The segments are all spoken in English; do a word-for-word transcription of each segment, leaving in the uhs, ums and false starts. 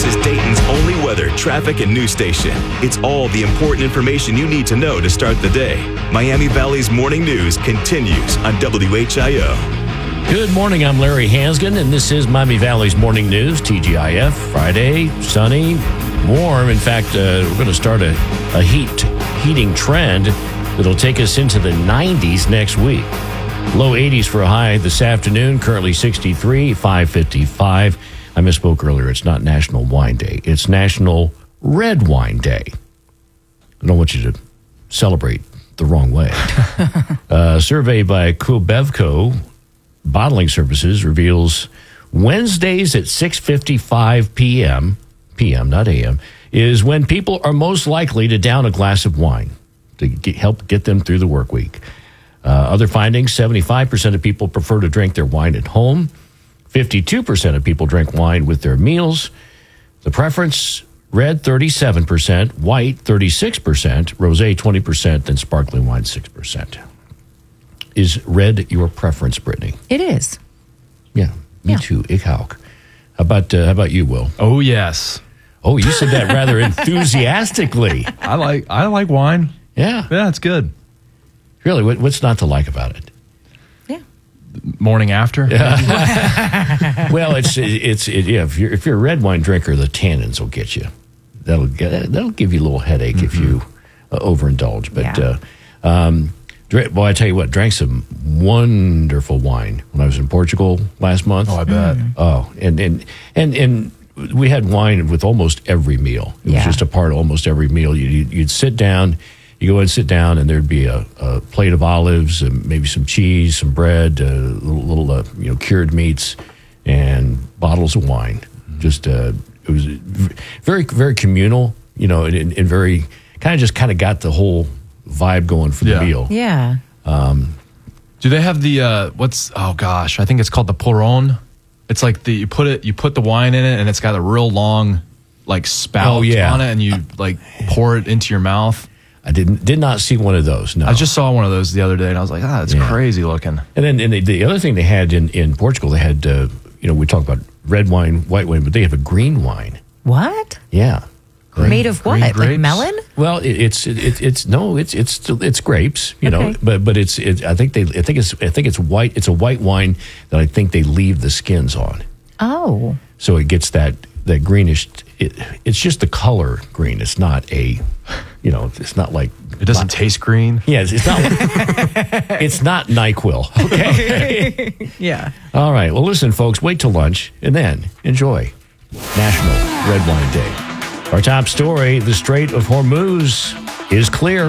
is Dayton's only weather, traffic, and news station. It's all the important information you need to know to start the day. Miami Valley's Morning News continues on W H I O. Good morning, I'm Larry Hansgen, and this is Miami Valley's Morning News, T G I F, Friday, sunny, warm. In fact, uh, we're going to start a, a heat heating trend that'll take us into the nineties next week. Low eighties for a high this afternoon, currently sixty-three, five fifty-five. I misspoke earlier. It's not National Wine Day. It's National Red Wine Day. I don't want you to celebrate the wrong way. A survey by Kubevco Bottling Services reveals Wednesdays at six fifty-five p.m., p.m., not a m, is when people are most likely to down a glass of wine to get, help get them through the work week. Uh, other findings, seventy-five percent of people prefer to drink their wine at home. fifty-two percent of people drink wine with their meals. The preference, red thirty-seven percent, white thirty-six percent, rosé twenty percent, and sparkling wine six percent. Is red your preference, Brittany? It is. Yeah, me Yeah. too. Ich auch. How about, uh, how about you, Will? Oh, yes. Oh, you said that rather enthusiastically. I like I like wine. Yeah. Yeah, it's good. Really, what, what's not to like about it? Yeah. Morning after. Well, it's it's it, yeah. If you're if you're a red wine drinker, the tannins will get you. That'll get that'll give you a little headache if you uh, overindulge. But Yeah. uh, um, dra- boy, I tell you what, drank some wonderful wine when I was in Portugal last month. Oh, I bet. Oh, and and and and we had wine with almost every meal. It was Yeah. just a part of almost every meal. You, you'd, you'd sit down. You go and sit down, and there'd be a, a plate of olives, and maybe some cheese, some bread, uh, little, little uh, you know, cured meats, and bottles of wine. Just uh, it was very, very communal, you know, and, and very kind of just kind of got the whole vibe going for the Yeah. meal. Yeah. Do they have the uh, what's? Oh gosh, I think it's called the Poron. It's like the you put it, you put the wine in it, and it's got a real long like spout Oh, yeah. on it, and you like pour it into your mouth. I didn't did not see one of those. No, I just saw one of those the other day, and I was like, ah, it's Yeah. crazy looking. And then and the, the other thing they had in, in Portugal, they had uh, you know we talk about red wine, white wine, but they have a green wine. What? Yeah. Made of green what? Like grapes? melon? Well, it, it's it, it's no, it's it's still- it's grapes, you know, Okay. but but it's it, I think they I think it's I think it's white. It's a white wine that I think they leave the skins on, Oh. so it gets that that greenish. It, it's just the color green. It's not a, you know, it's not like It doesn't taste green. yeah, it's, it's not. It's not NyQuil. Okay. Yeah. All right. Well, listen, folks. Wait till lunch and then enjoy National Red Wine Day. Our top story: the Strait of Hormuz is clear.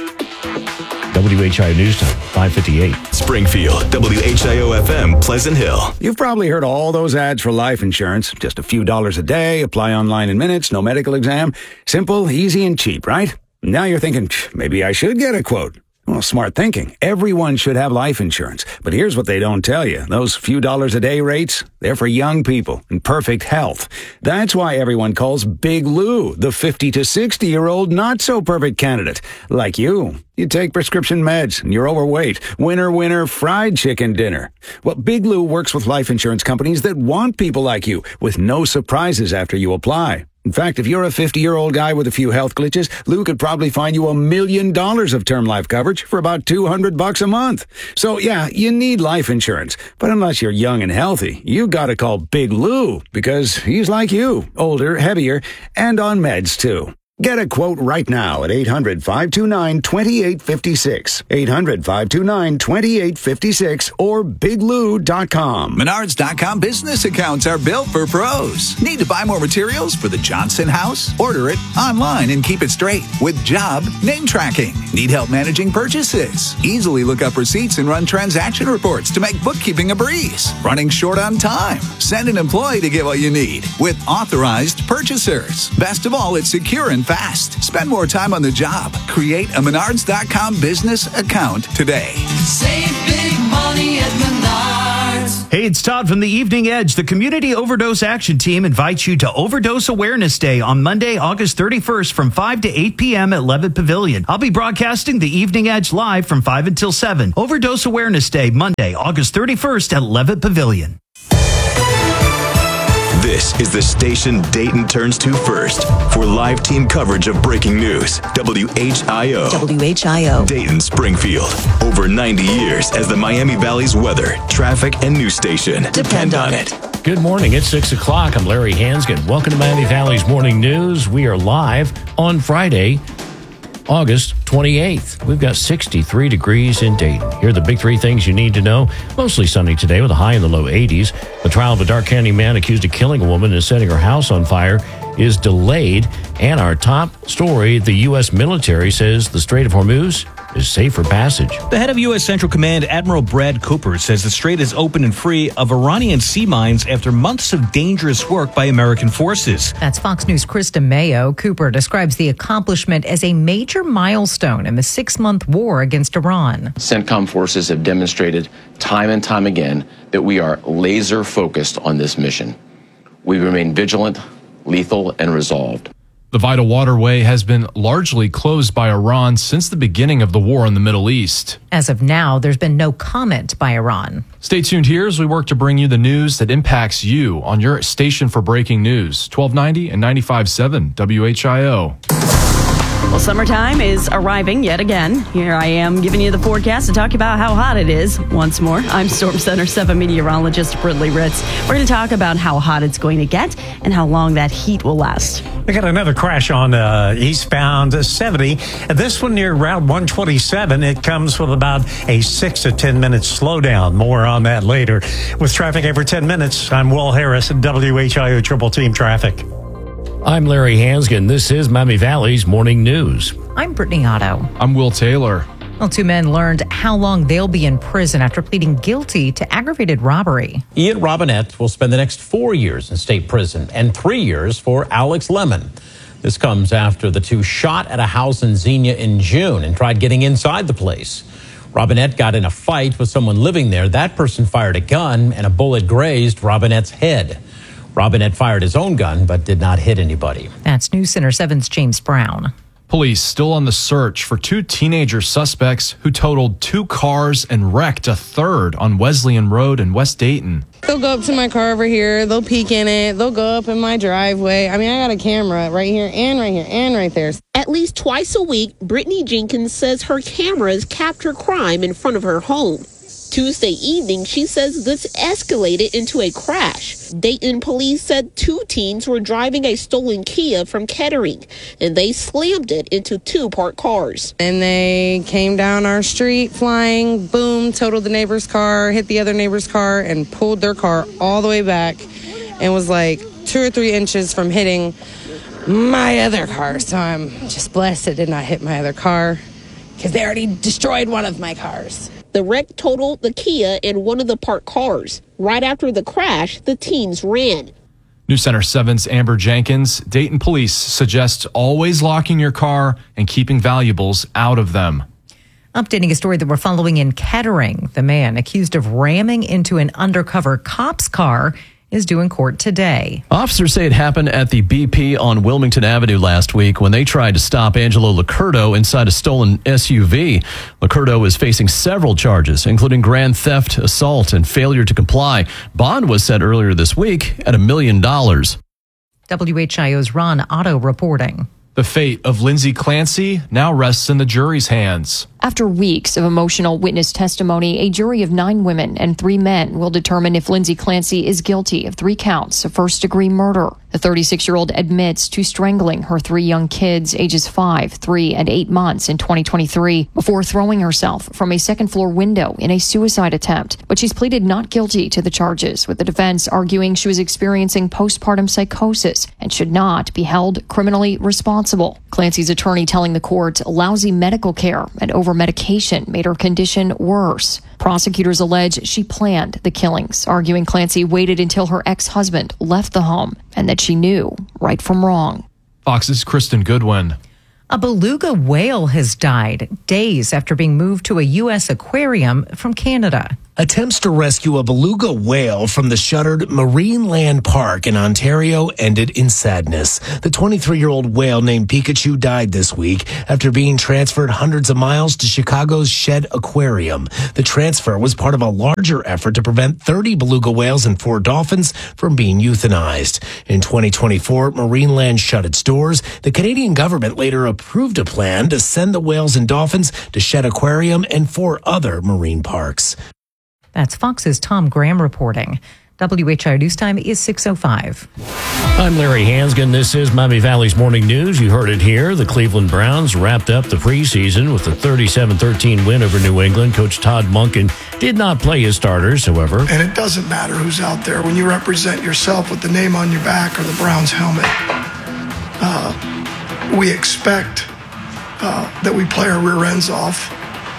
W H I O News Time, five fifty-eight. Springfield, W H I O F M, Pleasant Hill. You've probably heard all those ads for life insurance. Just a few dollars a day, apply online in minutes, no medical exam. Simple, easy, and cheap, right? Now you're thinking, maybe I should get a quote. Well, smart thinking. Everyone should have life insurance. But here's what they don't tell you. Those few dollars a day rates, they're for young people in perfect health. That's why everyone calls Big Lou the fifty to sixty-year-old not-so-perfect candidate. Like you. You take prescription meds and you're overweight. Winner, winner, fried chicken dinner. Well, Big Lou works with life insurance companies that want people like you with no surprises after you apply. In fact, if you're a fifty-year-old guy with a few health glitches, Lou could probably find you a million dollars of term life coverage for about two hundred bucks a month. So yeah, you need life insurance. But unless you're young and healthy, you gotta call Big Lou because he's like you, older, heavier, and on meds too. Get a quote right now at eight hundred, five two nine, two eight five six, eight hundred, five two nine, two eight five six, or big lou dot com. Menards dot com business accounts are built for pros. Need to buy more materials for the Johnson house? Order it online and keep it straight with job name tracking. Need help managing purchases? Easily look up receipts and run transaction reports to make bookkeeping a breeze. Running short on time? Send an employee to get what you need with authorized purchasers. Best of all, it's secure and fast. Spend more time on the job. Create a Menards dot com business account today. Save big money at Menards. Hey, it's Todd from the Evening Edge. The Community Overdose Action Team invites you to Overdose Awareness Day on Monday, August thirty-first from five to eight p.m. at Levitt Pavilion. I'll be broadcasting the Evening Edge live from five until seven. Overdose Awareness Day, Monday, August thirty-first at Levitt Pavilion. This is the station Dayton turns to first for live team coverage of breaking news. W H I O. W H I O. Dayton, Springfield. Over ninety years as the Miami Valley's weather, traffic, and news station. Depend on it. Good morning. It's six o'clock. I'm Larry Hansgen. Welcome to Miami Valley's Morning News. We are live on Friday, August twenty-eighth. We've got sixty-three degrees in Dayton. Here are the big three things you need to know. Mostly sunny today with a high in the low eighties. The trial of a Dark County man accused of killing a woman and setting her house on fire is delayed. And our top story, the U S military says the Strait of Hormuz is safe for passage. The head of U S Central Command, Admiral Brad Cooper, says the strait is open and free of Iranian sea mines after months of dangerous work by American forces. That's Fox News' Krista Mayo. Cooper describes the accomplishment as a major milestone in the six-month war against Iran. CENTCOM forces have demonstrated time and time again that we are laser focused on this mission. We remain vigilant, lethal, and resolved. The vital waterway has been largely closed by Iran since the beginning of the war in the Middle East. As of now, there's been no comment by Iran. Stay tuned here as we work to bring you the news that impacts you on your station for breaking news. twelve ninety and ninety-five point seven W H I O. Well, summertime is arriving yet again. Here I am giving you the forecast to talk about how hot it is once more. I'm Storm Center seven meteorologist Brittany Ritz. We're going to talk about how hot it's going to get and how long that heat will last. We got another crash on uh, eastbound seventy. This one near Route one twenty-seven. It comes with about a six to ten minute slowdown. More on that later. With traffic every ten minutes, I'm Will Harris at W H I O Triple Team Traffic. I'm Larry Hansgen. This is Miami Valley's Morning News. I'm Brittany Otto. I'm Will Taylor. Well, two men learned how long they'll be in prison after pleading guilty to aggravated robbery. Ian Robinette will spend the next four years in state prison and three years for Alex Lemon. This comes after the two shot at a house in Xenia in June and tried getting inside the place. Robinette got in a fight with someone living there. That person fired a gun and a bullet grazed Robinette's head. Robinette fired his own gun but did not hit anybody. That's News Center seven's James Brown. Police still on the search for two teenager suspects who totaled two cars and wrecked a third on Wesleyan Road in West Dayton. They'll go up to my car over here. They'll peek in it. They'll go up in my driveway. I mean, I got a camera right here and right here and right there. At least twice a week, Brittany Jenkins says her cameras capture crime in front of her home. Tuesday evening, she says this escalated into a crash. Dayton police said two teens were driving a stolen Kia from Kettering, and they slammed it into two parked cars. And they came down our street flying, boom, totaled the neighbor's car, hit the other neighbor's car, and pulled their car all the way back and was like two or three inches from hitting my other car. So I'm just blessed it did not hit my other car because they already destroyed one of my cars. The wreck totaled the Kia and one of the parked cars. Right after the crash, the teens ran. News Center seven's Amber Jenkins. Dayton police suggest always locking your car and keeping valuables out of them. Updating a story that we're following in Kettering. The man accused of ramming into an undercover cop's car is due in court today. Officers say it happened at the B P on Wilmington Avenue last week when they tried to stop Angelo Licurdo inside a stolen S U V. Licurdo is facing several charges, including grand theft, assault, and failure to comply. Bond was set earlier this week at a million dollars. W H I O's Ron Otto reporting. The fate of Lindsay Clancy now rests in the jury's hands. After weeks of emotional witness testimony, a jury of nine women and three men will determine if Lindsay Clancy is guilty of three counts of first-degree murder. The thirty-six-year-old admits to strangling her three young kids, ages five, three, and eight months in twenty twenty-three, before throwing herself from a second-floor window in a suicide attempt. But she's pleaded not guilty to the charges, with the defense arguing she was experiencing postpartum psychosis and should not be held criminally responsible. Clancy's attorney telling the court lousy medical care and over-medication made her condition worse. Prosecutors allege she planned the killings, arguing Clancy waited until her ex-husband left the home and that she knew right from wrong. Fox's Kristen Goodwin. A beluga whale has died days after being moved to a U S aquarium from Canada. Attempts to rescue a beluga whale from the shuttered Marineland Park in Ontario ended in sadness. The twenty-three-year-old whale named Pikachu died this week after being transferred hundreds of miles to Chicago's Shedd Aquarium. The transfer was part of a larger effort to prevent thirty beluga whales and four dolphins from being euthanized. In twenty twenty-four, Marineland shut its doors. The Canadian government later approved a plan to send the whales and dolphins to Shedd Aquarium and four other marine parks. That's Fox's Tom Graham reporting. W H I O News Time is six oh five. I'm Larry Hansgen. This is Miami Valley's Morning News. You heard it here. The Cleveland Browns wrapped up the preseason with a thirty-seven thirteen win over New England. Coach Todd Monken did not play his starters, however. And it doesn't matter who's out there. When you represent yourself with the name on your back or the Browns helmet, uh, we expect uh, that we play our rear ends off.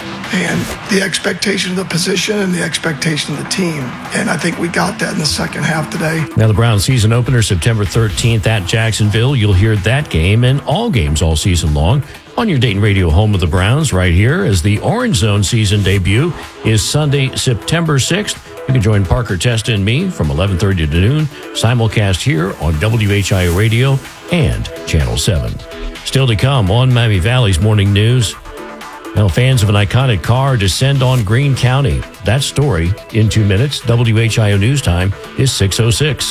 And the expectation of the position and the expectation of the team. And I think we got that in the second half today. Now the Browns season opener September thirteenth at Jacksonville. You'll hear that game and all games all season long on your Dayton Radio home of the Browns right here, as the Orange Zone season debut is Sunday, September sixth. You can join Parker Testa and me from eleven thirty to noon, simulcast here on W H I O Radio and Channel seven. Still to come on Miami Valley's Morning News. Now, fans of an iconic car descend on Greene County. That story in two minutes. W H I O News Time is six oh six.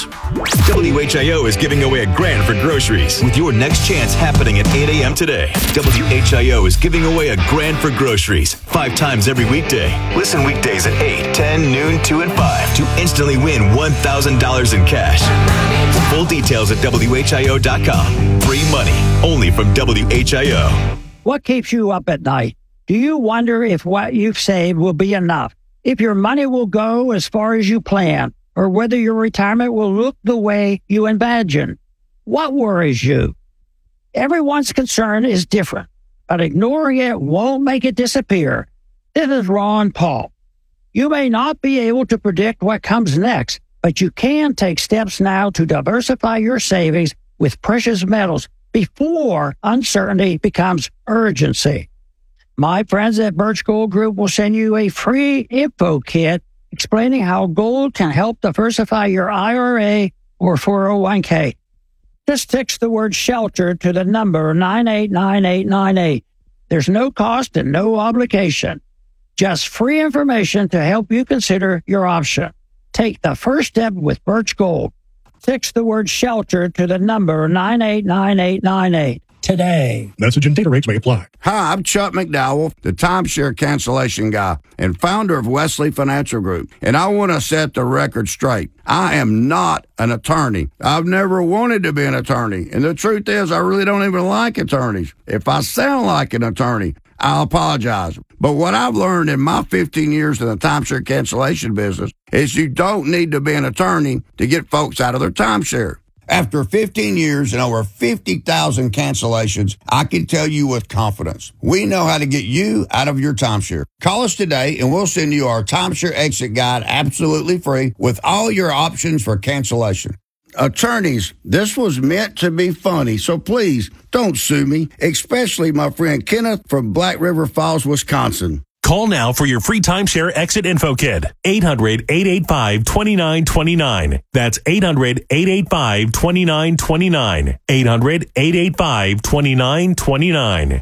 W H I O is giving away a grand for groceries with your next chance happening at eight a.m. today. W H I O is giving away a grand for groceries five times every weekday. Listen weekdays at eight, ten, noon, two, and five to instantly win one thousand dollars in cash. Full details at W H I O dot com. Free money only from W H I O. What keeps you up at night? Do you wonder if what you've saved will be enough? If your money will go as far as you plan? Or whether your retirement will look the way you imagine? What worries you? Everyone's concern is different, but ignoring it won't make it disappear. This is Ron Paul. You may not be able to predict what comes next, but you can take steps now to diversify your savings with precious metals before uncertainty becomes urgency. My friends at Birch Gold Group will send you a free info kit explaining how gold can help diversify your I R A or four oh one k. Just text the word SHELTER to the number nine eight nine eight nine eight. There's no cost and no obligation. Just free information to help you consider your option. Take the first step with Birch Gold. Text the word SHELTER to the number nine eight nine eight nine eight today. Message and data rates may apply. Hi, I'm Chuck McDowell, the timeshare cancellation guy and founder of Wesley Financial Group. And I want to set the record straight. I am not an attorney. I've never wanted to be an attorney. And the truth is, I really don't even like attorneys. If I sound like an attorney, I apologize. But what I've learned in my fifteen years in the timeshare cancellation business is you don't need to be an attorney to get folks out of their timeshare. After fifteen years and over fifty thousand cancellations, I can tell you with confidence, we know how to get you out of your timeshare. Call us today and we'll send you our timeshare exit guide absolutely free with all your options for cancellation. Attorneys, this was meant to be funny, so please don't sue me, especially my friend Kenneth from Black River Falls, Wisconsin. Call now for your free timeshare exit info kit. eight hundred, eight eight five, two nine two nine. That's eight hundred, eight eight five, two nine two nine. eight hundred, eight eight five, two nine two nine.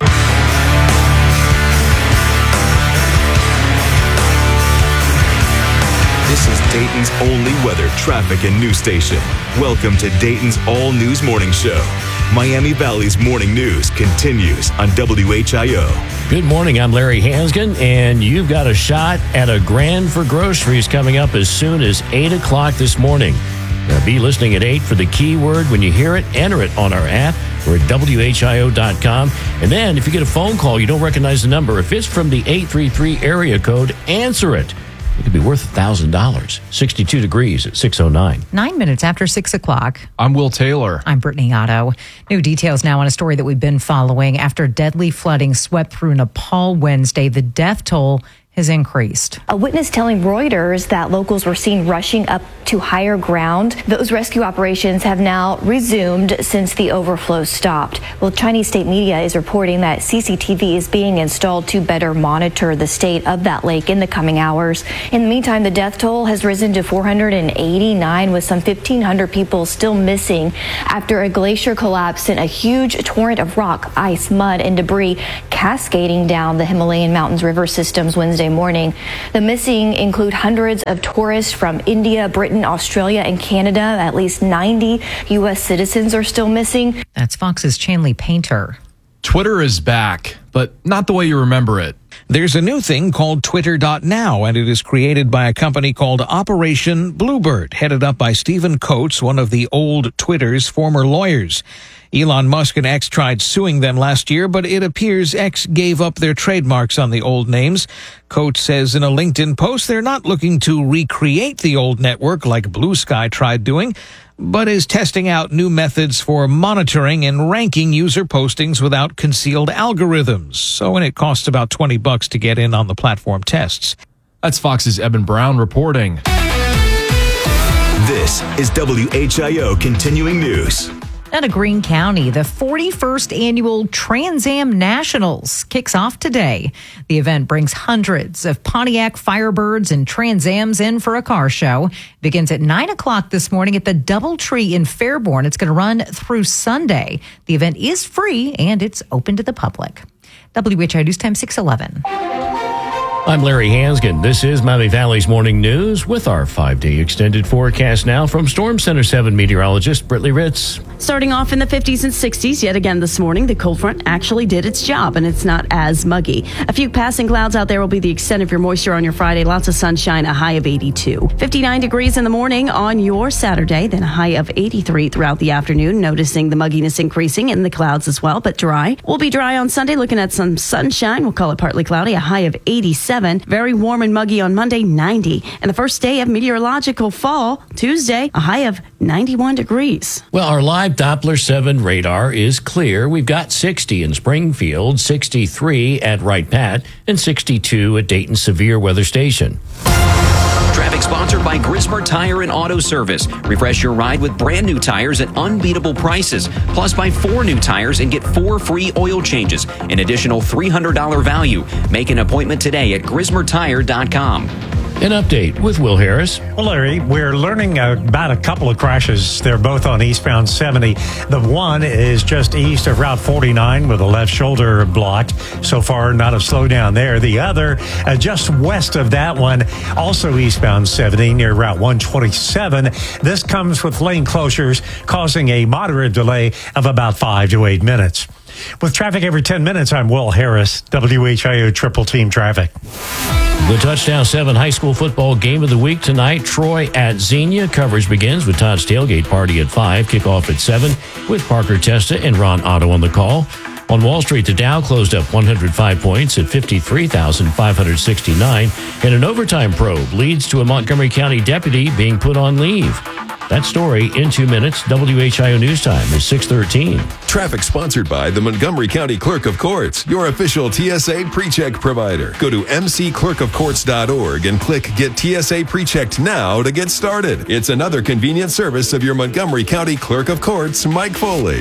This is Dayton's only weather, traffic, and news station. Welcome to Dayton's All News Morning Show. Miami Valley's Morning News continues on W H I O. Good morning, I'm Larry Hansgen, and you've got a shot at a grand for groceries coming up as soon as eight o'clock this morning. Now be listening at eight for the keyword. When you hear it, enter it on our app or at W H I O dot com. And then if you get a phone call, you don't recognize the number, if it's from the eight three three area code, answer it. It could be worth one thousand dollars. sixty-two degrees at six oh nine. Nine minutes after six o'clock. I'm Will Taylor. I'm Brittany Otto. New details now on a story that we've been following. After deadly flooding swept through Nepal Wednesday, the death toll has increased. A witness telling Reuters that locals were seen rushing up to higher ground. Those rescue operations have now resumed since the overflow stopped. Well, Chinese state media is reporting that C C T V is being installed to better monitor the state of that lake in the coming hours. In the meantime, the death toll has risen to four hundred eighty-nine, with some fifteen hundred people still missing after a glacier collapse sent a huge torrent of rock, ice, mud, and debris cascading down the Himalayan mountains river systems Wednesday morning. The missing include hundreds of tourists from India, Britain, Australia, and Canada. At least ninety U S citizens are still missing. That's Fox's Chanley Painter. Twitter is back, but not the way you remember it. There's a new thing called Twitter dot now, and it is created by a company called Operation Bluebird, headed up by Stephen Coates, one of the old Twitter's former lawyers. Elon Musk and X tried suing them last year, but it appears X gave up their trademarks on the old names. Coates says in a LinkedIn post they're not looking to recreate the old network like Blue Sky tried doing, but is testing out new methods for monitoring and ranking user postings without concealed algorithms. So, and it costs about twenty bucks to get in on the platform tests. That's Fox's Eben Brown reporting. This is W H I O Continuing News. Out of Greene County, the forty-first annual Trans Am Nationals kicks off today. The event brings hundreds of Pontiac Firebirds and Trans Ams in for a car show. It begins at nine o'clock this morning at the Doubletree in Fairborn. It's going to run through Sunday. The event is free and it's open to the public. W H I O News Time six eleven. I'm Larry Hansgen. This is Miami Valley's Morning News with our five-day extended forecast now from Storm Center seven meteorologist Brittany Ritz. Starting off in the fifties and sixties yet again this morning, the cold front actually did its job and it's not as muggy. A few passing clouds out there will be the extent of your moisture on your Friday. Lots of sunshine, a high of eighty-two. fifty-nine degrees in the morning on your Saturday, then a high of eighty-three throughout the afternoon. Noticing the mugginess increasing in the clouds as well, but dry. We'll be dry on Sunday, looking at some sunshine. We'll call it partly cloudy, a high of eighty-seven. Very warm and muggy on Monday, ninety. And the first day of meteorological fall, Tuesday, a high of ninety-one degrees. Well, our live Doppler seven radar is clear. We've got sixty in Springfield, sixty-three at Wright Pat, and sixty-two at Dayton Severe Weather Station. Traffic sponsored by Grismer Tire and Auto Service. Refresh your ride with brand new tires at unbeatable prices. Plus, buy four new tires and get four free oil changes. An additional three hundred dollars value. Make an appointment today at grismer tire dot com. An update with Will Harris. Well, Larry, we're learning about a couple of crashes. They're both on eastbound seventy. The one is just east of Route forty-nine with the left shoulder blocked. So far, not a slowdown there. The other, uh, just west of that one, also eastbound seventy near Route one twenty-seven. This comes with lane closures, causing a moderate delay of about five to eight minutes. With traffic every ten minutes, I'm Will Harris, W H I O Triple Team Traffic. The Touchdown seven high school football game of the week tonight, Troy at Xenia. Coverage begins with Todd's Tailgate Party at five, kickoff at seven, with Parker Testa and Ron Otto on the call. On Wall Street, the Dow closed up one hundred five points at fifty-three thousand five hundred sixty-nine, and an overtime probe leads to a Montgomery County deputy being put on leave. That story in two minutes. W H I O News Time is six thirteen. Traffic sponsored by the Montgomery County Clerk of Courts, your official T S A PreCheck provider. Go to m c clerk of courts dot org and click Get T S A PreChecked now to get started. It's another convenient service of your Montgomery County Clerk of Courts, Mike Foley.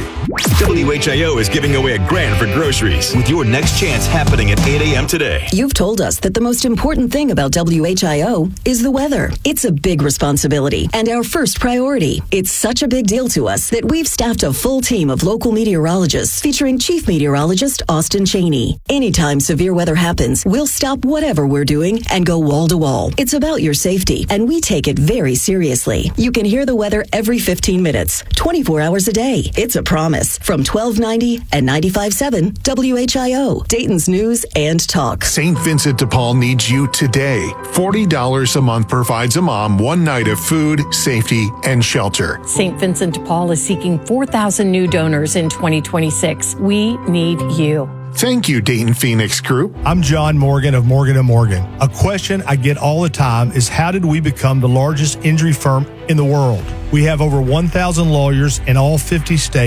W H I O is giving away a grand for groceries with your next chance happening at eight a.m. today. You've told us that the most important thing about W H I O is the weather. It's a big responsibility and our first priority. It's such a big deal to us that we've staffed a full team of local meteorologists featuring Chief Meteorologist Austin Cheney. Anytime severe weather happens, we'll stop whatever we're doing and go wall to wall. It's about your safety, and we take it very seriously. You can hear the weather every fifteen minutes, twenty-four hours a day. It's a promise from twelve ninety and ninety-five point seven W H I O, Dayton's News and Talk. Saint Vincent de Paul needs you today. forty dollars a month provides a mom one night of food, safety, and shelter. Saint Vincent de Paul is seeking four thousand new donors in twenty twenty-six. We need you. Thank you, Dayton Phoenix Group. I'm John Morgan of Morgan and Morgan. A question I get all the time is, how did we become the largest injury firm in the world? We have over one thousand lawyers in all fifty states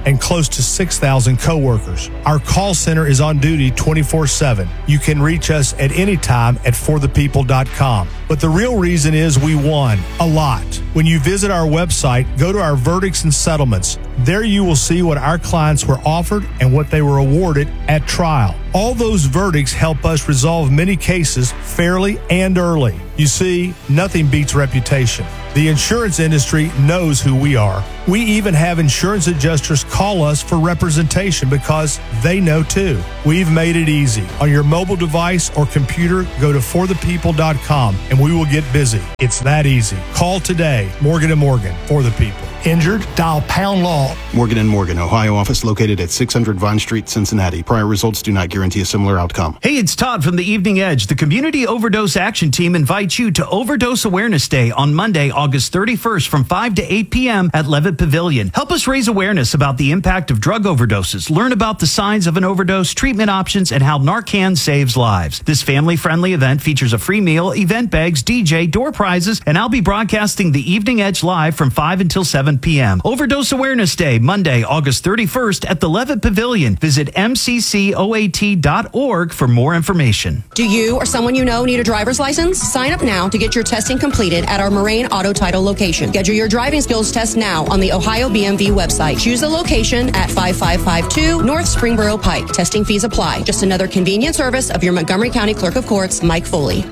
and close to six thousand coworkers. Our call center is on duty twenty-four seven. You can reach us at any time at for the people dot com. But the real reason is we won a lot. When you visit our website, go to our verdicts and settlements. There you will see what our clients were offered and what they were awarded at trial. All those verdicts help us resolve many cases fairly and early. You see, nothing beats reputation. The insurance industry knows who we are. We even have insurance adjusters call us for representation because they know too. We've made it easy. On your mobile device or computer, go to for the people dot com and we will get busy. It's that easy. Call today. Morgan and Morgan, for the people. Injured? Dial pound law. Morgan and Morgan, Ohio office located at six hundred Vine Street, Cincinnati. Prior results do not guarantee a similar outcome. Hey, it's Todd from the Evening Edge. The Community Overdose Action Team invites you to Overdose Awareness Day on Monday, August thirty-first from five to eight p.m. at Levitt Pavilion. Help us raise awareness about the impact of drug overdoses. Learn about the signs of an overdose, treatment options, and how Narcan saves lives. This family-friendly event features a free meal, event bags, D J, door prizes, and I'll be broadcasting the Evening Edge live from five until seven p.m. Overdose Awareness Day, Monday, August thirty-first at the Levitt Pavilion. Visit m c c o a t dot org for more information. Do you or someone you know need a driver's license? Sign up now to get your testing completed at our Moraine Auto Title location. Schedule your driving skills test now on the Ohio B M V website. Choose a location at five five five two North Springboro Pike. Testing fees apply. Just another convenient service of your Montgomery County Clerk of Courts, Mike Foley.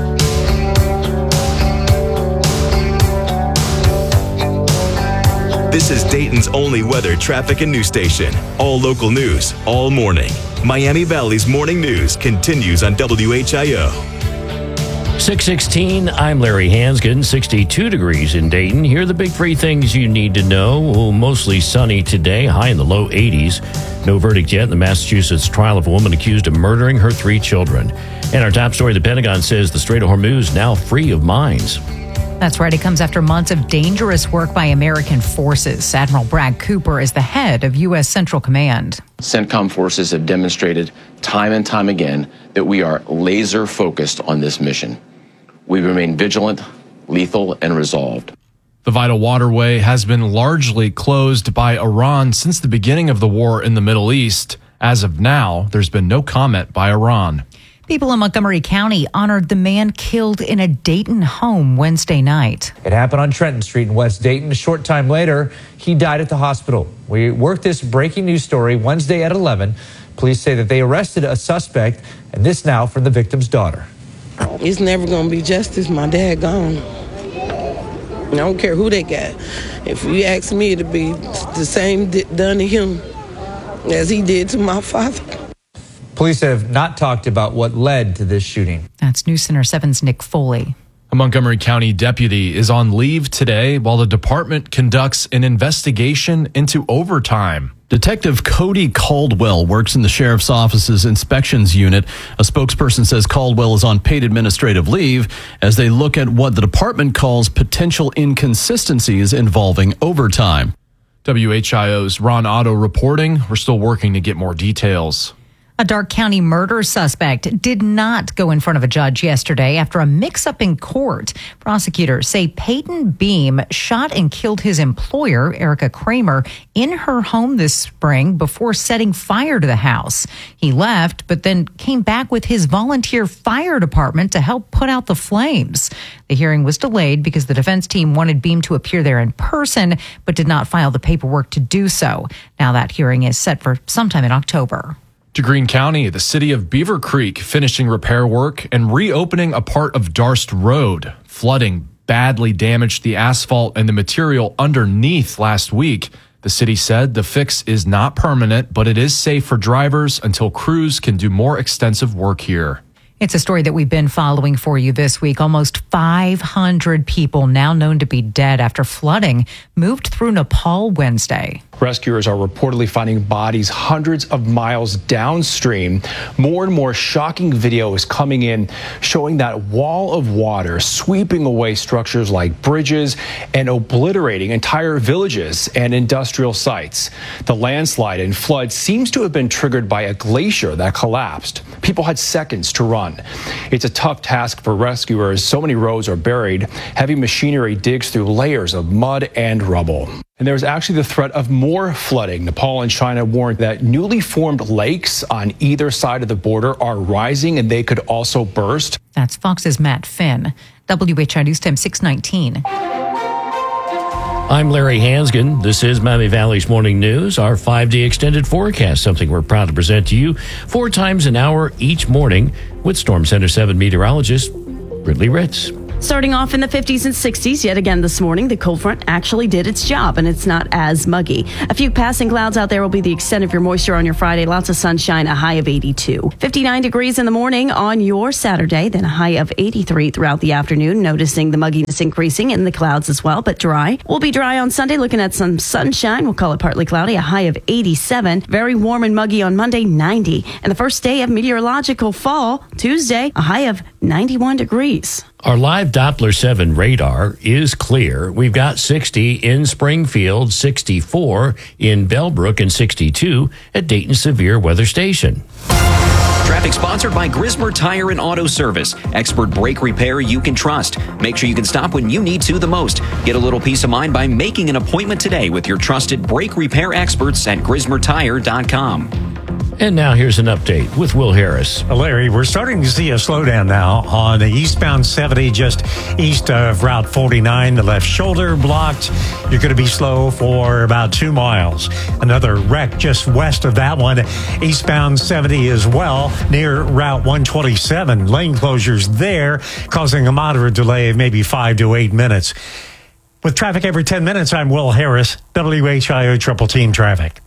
This is Dayton's only weather, traffic, and news station. All local news, all morning. Miami Valley's morning news continues on W H I O. six sixteen, I'm Larry Hansgen, sixty-two degrees in Dayton. Here are the big three things you need to know. Well, mostly sunny today, high in the low eighties. No verdict yet in the Massachusetts trial of a woman accused of murdering her three children. And our top story, the Pentagon says the Strait of Hormuz now free of mines. That's right. It comes after months of dangerous work by American forces. Admiral Brad Cooper is the head of U S Central Command. CENTCOM forces have demonstrated time and time again that we are laser focused on this mission. We remain vigilant, lethal, and resolved. The vital waterway has been largely closed by Iran since the beginning of the war in the Middle East. As of now, there's been no comment by Iran. People in Montgomery County honored the man killed in a Dayton home Wednesday night. It happened on Trenton Street in West Dayton. A short time later, he died at the hospital. We worked this breaking news story Wednesday at eleven. Police say that they arrested a suspect, and this now from the victim's daughter. It's never going to be justice. My dad gone. I don't care who they got. If you ask me, it'll be the same done to him as he did to my father. Police have not talked about what led to this shooting. That's News Center seven's Nick Foley. A Montgomery County deputy is on leave today while the department conducts an investigation into overtime. Detective Cody Caldwell works in the sheriff's office's inspections unit. A spokesperson says Caldwell is on paid administrative leave as they look at what the department calls potential inconsistencies involving overtime. W H I O's Ron Otto reporting. We're still working to get more details. A Darke County murder suspect did not go in front of a judge yesterday after a mix-up in court. Prosecutors say Peyton Beam shot and killed his employer, Erica Kramer, in her home this spring before setting fire to the house. He left, but then came back with his volunteer fire department to help put out the flames. The hearing was delayed because the defense team wanted Beam to appear there in person, but did not file the paperwork to do so. Now that hearing is set for sometime in October. To Greene County, the city of Beaver Creek finishing repair work and reopening a part of Darst Road. Flooding badly damaged the asphalt and the material underneath last week. The city said the fix is not permanent, but it is safe for drivers until crews can do more extensive work here. It's a story that we've been following for you this week. Almost five hundred people now known to be dead after flooding moved through Nepal Wednesday. Rescuers are reportedly finding bodies hundreds of miles downstream. More and more shocking video is coming in showing that wall of water sweeping away structures like bridges and obliterating entire villages and industrial sites. The landslide and flood seems to have been triggered by a glacier that collapsed. People had seconds to run. It's a tough task for rescuers. So many roads are buried. Heavy machinery digs through layers of mud and rubble. And there's actually the threat of more flooding. Nepal and China warned that newly formed lakes on either side of the border are rising and they could also burst. That's Fox's Matt Finn. W H I News Time six nineteen. I'm Larry Hansgen. This is Miami Valley's Morning News, our five-day extended forecast, something we're proud to present to you four times an hour each morning with Storm Center seven meteorologist Brittany Ritz. Starting off in the fifties and sixties, yet again this morning, the cold front actually did its job, and it's not as muggy. A few passing clouds out there will be the extent of your moisture on your Friday. Lots of sunshine, a high of eighty-two. fifty-nine degrees in the morning on your Saturday, then a high of eighty-three throughout the afternoon. Noticing the mugginess increasing in the clouds as well, but dry. We'll be dry on Sunday, looking at some sunshine. We'll call it partly cloudy, a high of eighty-seven. Very warm and muggy on Monday, ninety. And the first day of meteorological fall, Tuesday, a high of ninety-one degrees. Our live Doppler seven radar is clear. We've got sixty in Springfield, sixty-four in Bellbrook, and sixty-two at Dayton Severe Weather Station. Traffic sponsored by Grismer Tire and Auto Service. Expert brake repair you can trust. Make sure you can stop when you need to the most. Get a little peace of mind by making an appointment today with your trusted brake repair experts at grismer tire dot com. And now here's an update with Will Harris. Larry, we're starting to see a slowdown now on the eastbound seventy, just east of Route forty-nine. The left shoulder blocked. You're going to be slow for about two miles. Another wreck just west of that one, eastbound seventy as well, near Route one twenty-seven. Lane closures there, causing a moderate delay of maybe five to eight minutes. With traffic every ten minutes, I'm Will Harris, W H I O Triple Team Traffic.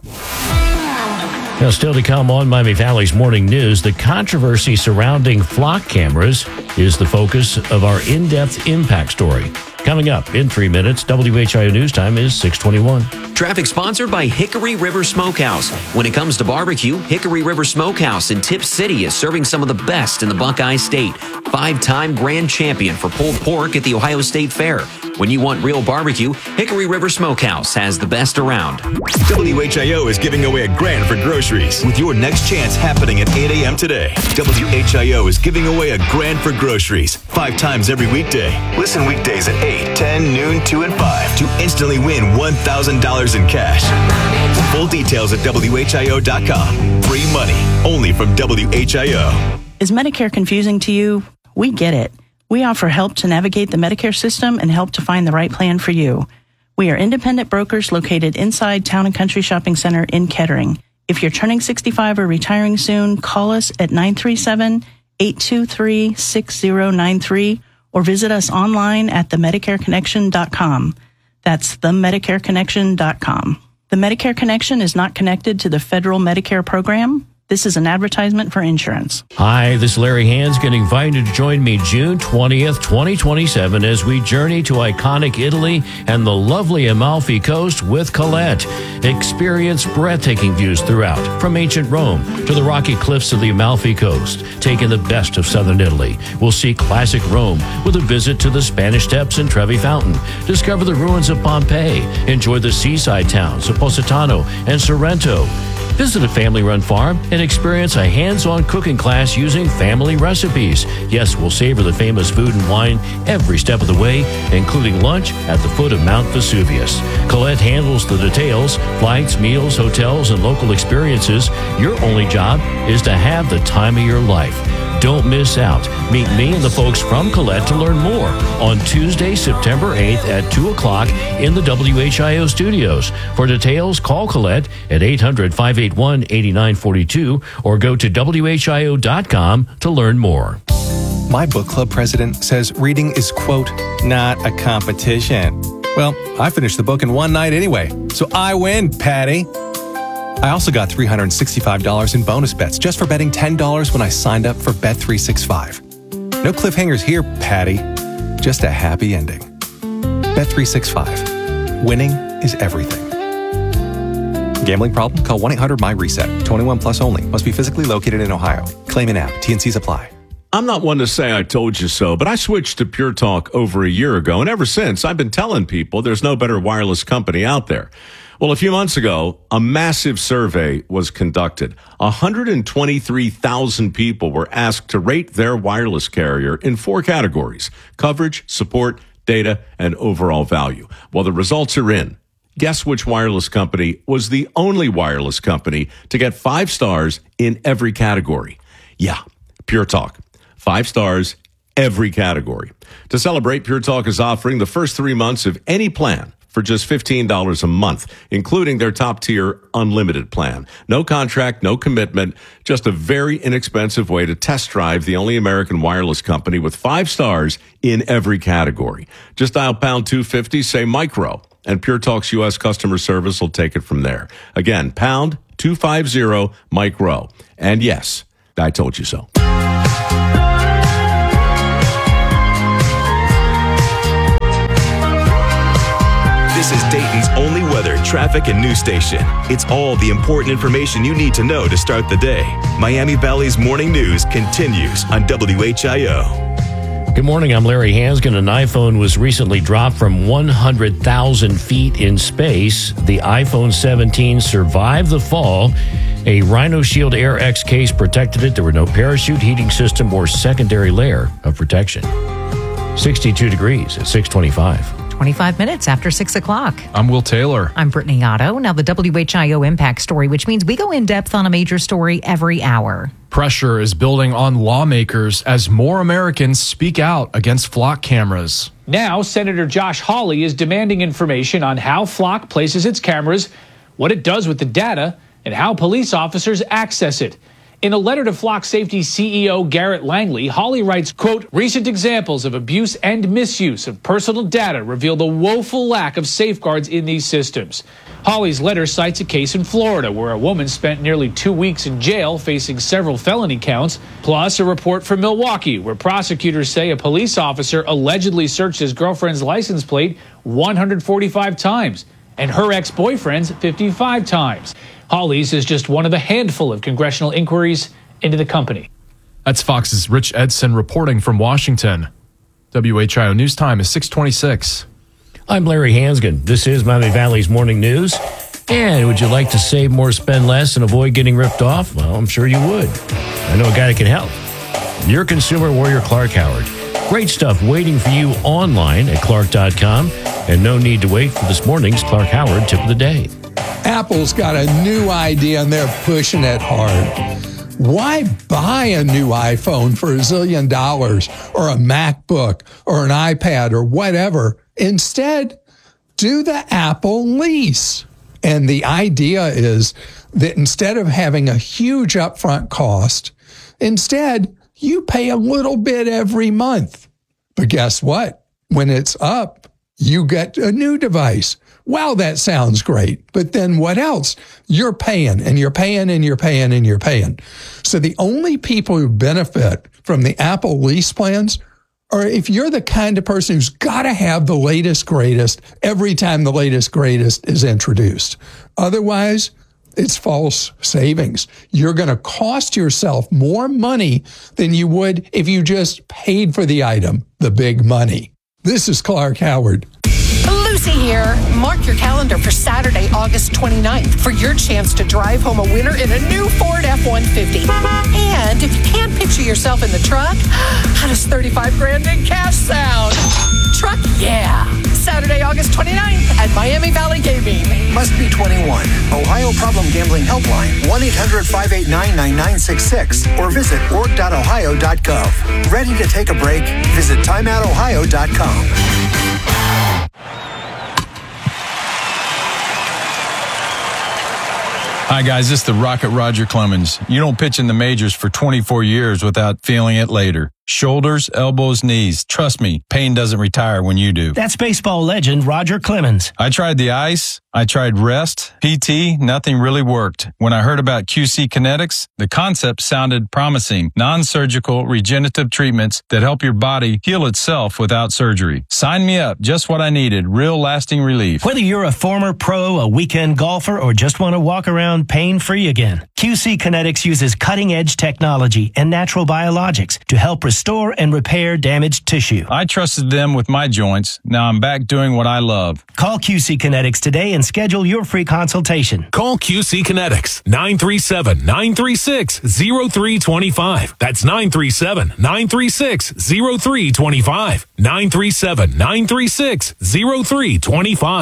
Now, still to come on Miami Valley's Morning News, the controversy surrounding flock cameras is the focus of our in-depth impact story. Coming up in three minutes, W H I O News Time is six twenty-one. Traffic sponsored by Hickory River Smokehouse. When it comes to barbecue, Hickory River Smokehouse in Tip City is serving some of the best in the Buckeye State. Five-time grand champion for pulled pork at the Ohio State Fair. When you want real barbecue, Hickory River Smokehouse has the best around. W H I O is giving away a grand for groceries with your next chance happening at eight a.m. today. W H I O is giving away a grand for groceries five times every weekday. Listen weekdays at eight, ten, noon, two, and five to instantly win one thousand dollars in cash. Full details at W H I O dot com. Free money only from W H I O. Is Medicare confusing to you? We get it. We offer help to navigate the Medicare system and help to find the right plan for you. We are independent brokers located inside Town and Country Shopping Center in Kettering. If you're turning sixty-five or retiring soon, call us at nine three seven, eight two three, six zero nine three or visit us online at the medicare connection dot com. That's the medicare connection dot com. The Medicare Connection is not connected to the federal Medicare program. This is an advertisement for insurance. Hi, this is Larry Hansgen, inviting you to join me June twentieth, twenty twenty-seven as we journey to iconic Italy and the lovely Amalfi Coast with Colette. Experience breathtaking views throughout, from ancient Rome to the rocky cliffs of the Amalfi Coast. Taking the best of southern Italy, we'll see classic Rome with a visit to the Spanish Steps and Trevi Fountain. Discover the ruins of Pompeii. Enjoy the seaside towns of Positano and Sorrento. Visit a family-run farm and experience a hands-on cooking class using family recipes. Yes, we'll savor the famous food and wine every step of the way, including lunch at the foot of Mount Vesuvius. Colette handles the details, flights, meals, hotels, and local experiences. Your only job is to have the time of your life. Don't miss out. Meet me and the folks from Colette to learn more on Tuesday, September eighth at two o'clock in the W H I O studios. For details, call Colette at eight hundred, five eight one, eight nine four two or go to W H I O dot com to learn more. My book club president says reading is, quote, not a competition. Well, I finished the book in one night anyway, so I win, Patty. I also got three hundred sixty-five dollars in bonus bets just for betting ten dollars when I signed up for Bet three sixty-five. No cliffhangers here, Patty. Just a happy ending. Bet three sixty-five. Winning is everything. Gambling problem? Call one eight hundred my reset. twenty-one plus only. Must be physically located in Ohio. Claim in app. T N Cs apply. I'm not one to say I told you so, but I switched to Pure Talk over a year ago, and ever since, I've been telling people there's no better wireless company out there. Well, a few months ago, a massive survey was conducted. one hundred twenty-three thousand people were asked to rate their wireless carrier in four categories: coverage, support, data, and overall value. Well, the results are in. Guess which wireless company was the only wireless company to get five stars in every category? Yeah, Pure Talk. Five stars, every category. To celebrate, Pure Talk is offering the first three months of any plan for just fifteen dollars a month, including their top-tier unlimited plan. No contract, no commitment, just a very inexpensive way to test drive the only American wireless company with five stars in every category. Just dial pound two fifty, say micro, and Pure Talk's U S customer service will take it from there. Again, pound two fifty, micro. And yes, I told you so. This is Dayton's only weather, traffic, and news station. It's all the important information you need to know to start the day. Miami Valley's morning news continues on W H I O. Good morning, I'm Larry Hansgen. An iPhone was recently dropped from one hundred thousand feet in space. The iPhone seventeen survived the fall. A Rhino Shield Air X case protected it. There were no parachute, heating system, or secondary layer of protection. sixty-two degrees at six twenty-five. twenty-five minutes after six o'clock. I'm Will Taylor. I'm Brittany Otto. Now the W H I O Impact Story, which means we go in depth on a major story every hour. Pressure is building on lawmakers as more Americans speak out against flock cameras. Now, Senator Josh Hawley is demanding information on how Flock places its cameras, what it does with the data, and how police officers access it. In a letter to Flock Safety C E O Garrett Langley, Hawley writes, quote, recent examples of abuse and misuse of personal data reveal the woeful lack of safeguards in these systems. Hawley's letter cites a case in Florida where a woman spent nearly two weeks in jail facing several felony counts, plus a report from Milwaukee where prosecutors say a police officer allegedly searched his girlfriend's license plate one hundred forty-five times and her ex-boyfriend's fifty-five times. Hawley's is just one of a handful of congressional inquiries into the company. That's Fox's Rich Edson reporting from Washington. W H I O News Time is six twenty-six. I'm Larry Hansgen. This is Miami Valley's morning news. And would you like to save more, spend less, and avoid getting ripped off? Well, I'm sure you would. I know a guy that can help. Your consumer warrior, Clark Howard. Great stuff waiting for you online at clark dot com. And no need to wait for this morning's Clark Howard tip of the day. Apple's got a new idea and they're pushing it hard. Why buy a new iPhone for a zillion dollars or a MacBook or an iPad or whatever? Instead, do the Apple lease. And the idea is that instead of having a huge upfront cost, instead, you pay a little bit every month. But guess what? When it's up, you get a new device. Wow, that sounds great. But then what else? You're paying and you're paying and you're paying and you're paying. So the only people who benefit from the Apple lease plans are if you're the kind of person who's got to have the latest, greatest every time the latest, greatest is introduced. Otherwise, it's false savings. You're going to cost yourself more money than you would if you just paid for the item, the big money. This is Clark Howard. Lucy here. Mark your calendar for Saturday, August twenty-ninth for your chance to drive home a winner in a new Ford F one fifty. And if you can't picture yourself in the truck, how does thirty-five grand in cash sound? Truck, yeah. Saturday, August twenty-ninth at Miami Valley Gaming. Must be twenty-one. Ohio Problem Gambling Helpline, one eight hundred five eight nine nine nine six six or visit org dot ohio dot gov. Ready to take a break? Visit time out ohio dot com. Hi, guys. This is the Rocket Roger Clemens. You don't pitch in the majors for twenty-four years without feeling it later. Shoulders, elbows, knees. Trust me, pain doesn't retire when you do. That's baseball legend Roger Clemens. I tried the ice. I tried rest, P T. Nothing really worked. When I heard about Q C Kinetics, the concept sounded promising. Non-surgical regenerative treatments that help your body heal itself without surgery. Sign me up. Just what I needed. Real lasting relief. Whether you're a former pro, a weekend golfer, or just want to walk around pain-free again, Q C Kinetics uses cutting-edge technology and natural biologics to help restore and repair damaged tissue. I trusted them with my joints. Now I'm back doing what I love. Call Q C Kinetics today and schedule your free consultation. Call Q C Kinetics, nine three seven, nine three six, zero three two five. That's nine three seven, nine three six, zero three two five. nine three seven, nine three six, zero three two five.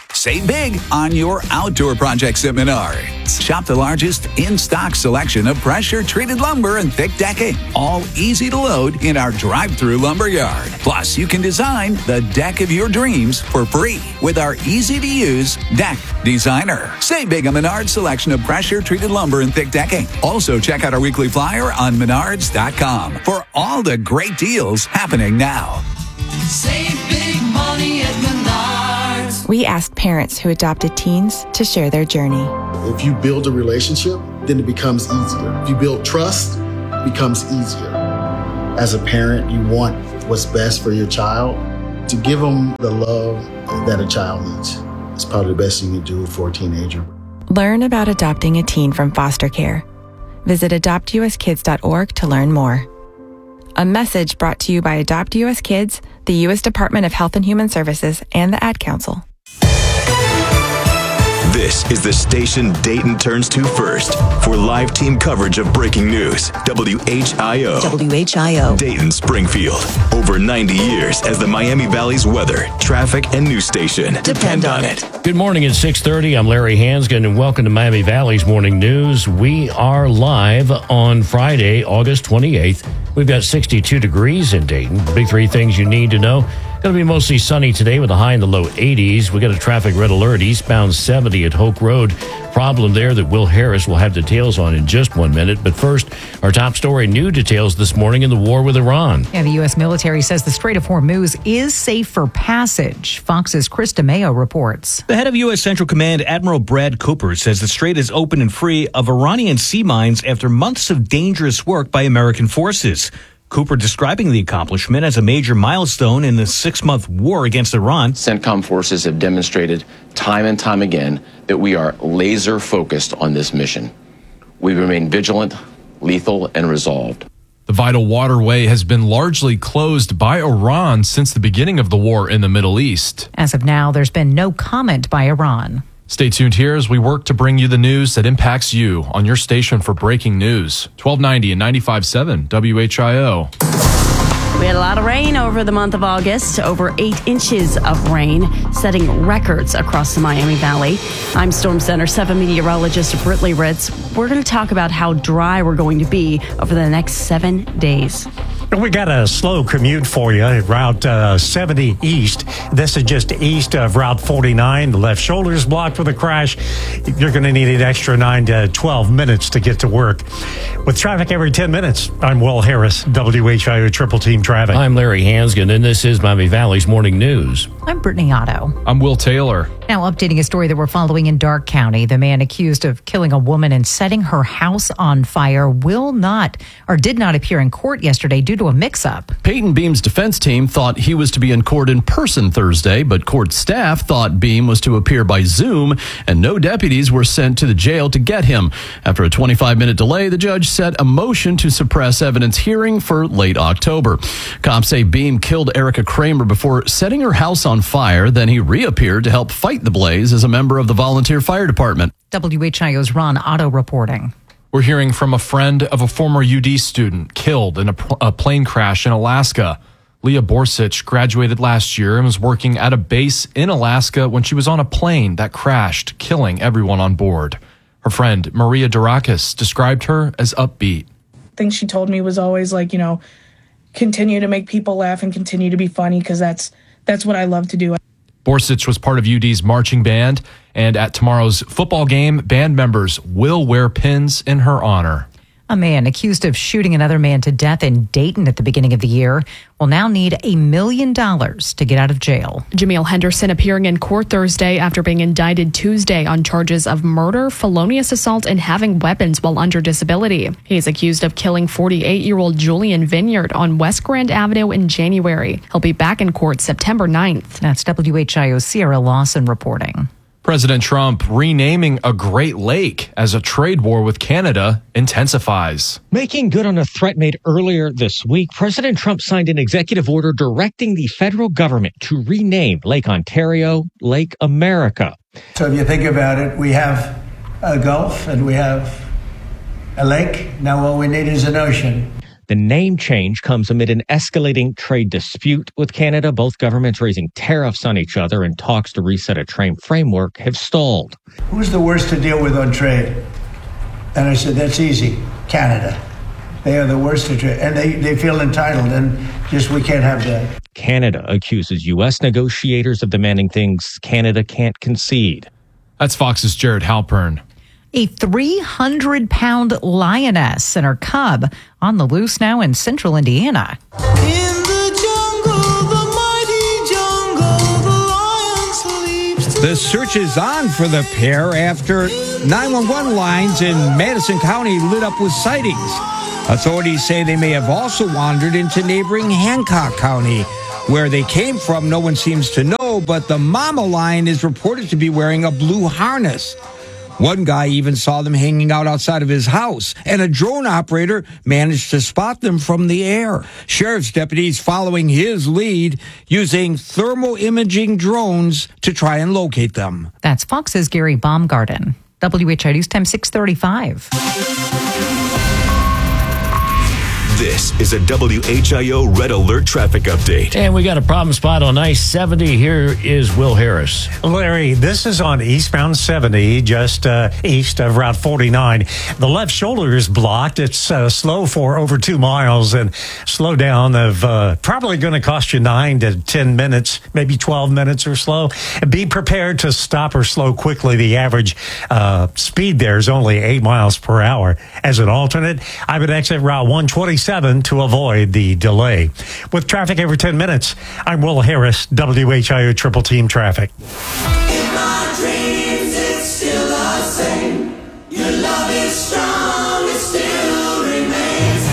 Save big on your outdoor projects at Menards. Shop the largest in-stock selection of pressure-treated lumber and thick decking, all easy to load in our drive-through lumber yard. Plus, you can design the deck of your dreams for free with our easy-to-use Deck Designer. Save big on Menards' selection of pressure-treated lumber and thick decking. Also, check out our weekly flyer on menards dot com for all the great deals happening now. Save big money at Menards. We asked parents who adopted teens to share their journey. If you build a relationship, then it becomes easier. If you build trust, it becomes easier. As a parent, you want what's best for your child. To give them the love that a child needs. It's probably the best you can do for a teenager. Learn about adopting a teen from foster care. Visit adopt u s kids dot org to learn more. A message brought to you by Adopt U S Kids, the U S Department of Health and Human Services, and the Ad Council. This is the station Dayton turns to first for live team coverage of breaking news. W H I O. W H I O. Dayton, Springfield. Over ninety years as the Miami Valley's weather, traffic, and news station. Depend on it. Good morning at six thirty. I'm Larry Hansgen, and welcome to Miami Valley's Morning News. We are live on Friday, August twenty-eighth. We've got sixty-two degrees in Dayton. Big three things you need to know. Going to be mostly sunny today with a high in the low eighties. We got a traffic red alert, eastbound seventy at Hoke Road. Problem there that Will Harris will have details on in just one minute. But first, our top story, new details this morning in the war with Iran. Yeah, the U S military says the Strait of Hormuz is safe for passage. Fox's Chris DeMeo reports. The head of U S Central Command, Admiral Brad Cooper, says the strait is open and free of Iranian sea mines after months of dangerous work by American forces. Cooper describing the accomplishment as a major milestone in the six-month war against Iran. CENTCOM forces have demonstrated time and time again that we are laser-focused on this mission. We remain vigilant, lethal, and resolved. The vital waterway has been largely closed by Iran since the beginning of the war in the Middle East. As of now, there's been no comment by Iran. Stay tuned here as we work to bring you the news that impacts you on your station for breaking news. twelve ninety and ninety-five point seven W H I O. We had a lot of rain over the month of August, over eight inches of rain, setting records across the Miami Valley. I'm Storm Center seven meteorologist Britley Ritz. We're going to talk about how dry we're going to be over the next seven days. We got a slow commute for you at Route uh, seventy East. This is just east of Route forty-nine. The left shoulder is blocked with a crash. You're going to need an extra nine to twelve minutes to get to work. With traffic every ten minutes, I'm Will Harris, W H I O Triple Team Traffic. I'm Larry Hansgen, and this is Miami Valley's Morning News. I'm Brittany Otto. I'm Will Taylor. Now updating a story that we're following in Darke County. The man accused of killing a woman and setting her house on fire will not or did not appear in court yesterday due to a mix-up. Peyton Beam's defense team thought he was to be in court in person Thursday, but court staff thought Beam was to appear by Zoom, and no deputies were sent to the jail to get him. After a twenty-five minute delay, the judge set a motion to suppress evidence hearing for late October. Cops say Beam killed Erica Kramer before setting her house on fire. Then he reappeared to help fight the blaze as a member of the volunteer fire department. W H I O's Ron Otto reporting. We're hearing from a friend of a former U D student killed in a, a plane crash in Alaska. Leah Borsich graduated last year and was working at a base in Alaska when she was on a plane that crashed, killing everyone on board. Her friend, Maria Durakis, described her as upbeat. Thing she told me was always like, you know, continue to make people laugh and continue to be funny because that's that's what I love to do. Borsich was part of U D's marching band, and at tomorrow's football game, band members will wear pins in her honor. A man accused of shooting another man to death in Dayton at the beginning of the year will now need a million dollars to get out of jail. Jameel Henderson appearing in court Thursday after being indicted Tuesday on charges of murder, felonious assault, and having weapons while under disability. He is accused of killing forty-eight-year-old Julian Vineyard on West Grand Avenue in January. He'll be back in court September ninth. That's W H I O's Sierra Lawson reporting. President Trump renaming a Great Lake as a trade war with Canada intensifies. Making good on a threat made earlier this week, President Trump signed an executive order directing the federal government to rename Lake Ontario Lake America. So if you think about it, we have a Gulf and we have a lake. Now all we need is an ocean. The name change comes amid an escalating trade dispute with Canada. Both governments raising tariffs on each other, and talks to reset a trade framework have stalled. Who's the worst to deal with on trade? And I said, that's easy, Canada. They are the worst to trade, and they, they feel entitled, and just we can't have that. Canada accuses U S negotiators of demanding things Canada can't concede. That's Fox's Jared Halpern. A three hundred pound lioness and her cub on the loose now in central Indiana. In the jungle, the mighty jungle, the lion sleeps. The search is on for the pair after nine one one lines in Madison County lit up with sightings. Authorities say they may have also wandered into neighboring Hancock County. Where they came from, no one seems to know, but the mama lion is reported to be wearing a blue harness. One guy even saw them hanging out outside of his house, and a drone operator managed to spot them from the air. Sheriff's deputies following his lead, using thermal imaging drones to try and locate them. That's Fox's Gary Baumgarten. W H I News Time six thirty-five. This is a W H I O Red Alert traffic update. And we got a problem spot on I seventy. Here is Will Harris. Larry, this is on eastbound seventy, just uh, east of Route forty-nine. The left shoulder is blocked. It's uh, slow for over two miles and slow down of uh, probably going to cost you nine to ten minutes, maybe twelve minutes or slow. Be prepared to stop or slow quickly. The average uh, speed there is only eight miles per hour. As an alternate, I would exit Route one twenty-seven to avoid the delay. With traffic every ten minutes, I'm Will Harris, W H I O Triple Team Traffic. In my dreams, it's still the same. Your love is strong, it still remains.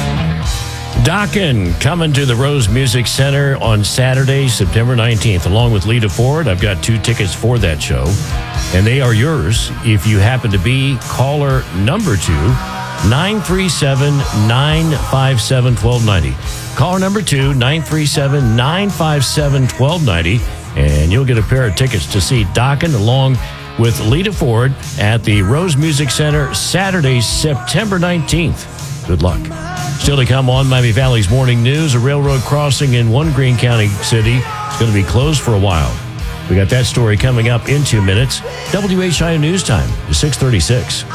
Dokken coming to the Rose Music Center on Saturday, September nineteenth. Along with Lita Ford, I've got two tickets for that show, and they are yours if you happen to be caller number two. nine three seven, nine five seven, one two nine zero. Caller number two, nine three seven, nine five seven, one two nine zero, and you'll get a pair of tickets to see Dokken along with Lita Ford at the Rose Music Center Saturday, September nineteenth. Good luck. Still to come on Miami Valley's Morning News, a railroad crossing in one Greene County city is going to be closed for a while. We got that story coming up in two minutes. W H I O News Time is six thirty-six.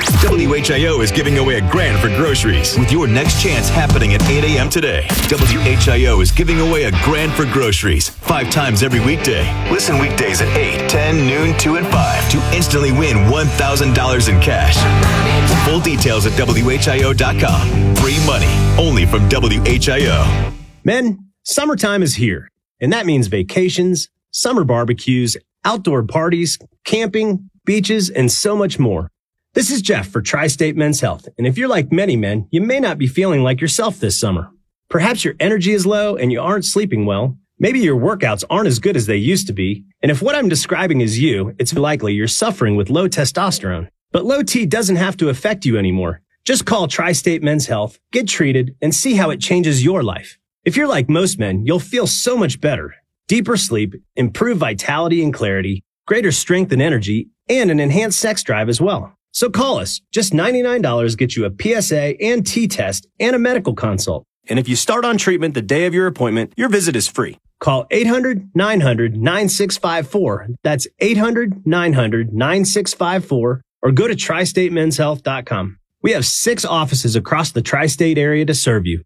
W H I O is giving away a grand for groceries with your next chance happening at eight a.m. today. W H I O is giving away a grand for groceries five times every weekday. Listen weekdays at eight, ten, noon, two, and five to instantly win one thousand dollars in cash. Full details at W H I O dot com. Free money only from W H I O. Men, summertime is here, and that means vacations, summer barbecues, outdoor parties, camping, beaches, and so much more. This is Jeff for Tri-State Men's Health, and if you're like many men, you may not be feeling like yourself this summer. Perhaps your energy is low and you aren't sleeping well. Maybe your workouts aren't as good as they used to be. And if what I'm describing is you, it's likely you're suffering with low testosterone. But low T doesn't have to affect you anymore. Just call Tri-State Men's Health, get treated, and see how it changes your life. If you're like most men, you'll feel so much better. Deeper sleep, improved vitality and clarity, greater strength and energy, and an enhanced sex drive as well. So call us. Just ninety-nine dollars gets you a P S A and T test and a medical consult. And if you start on treatment the day of your appointment, your visit is free. Call eight hundred, nine hundred, nine six five four. That's eight hundred, nine hundred, nine six five four. Or go to tri state men's health dot com. We have six offices across the tri-state area to serve you.